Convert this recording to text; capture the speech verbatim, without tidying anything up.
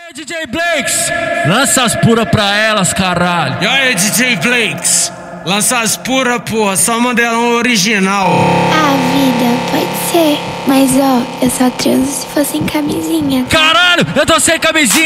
aí, D J Blakes, lança as puras pra elas, caralho. E aí, D J Blakes, lança as puras, porra, só modelão original. Ah, vida, pode ser. Mas ó, eu só transo se fosse em camisinha. Caralho, eu tô sem camisinha.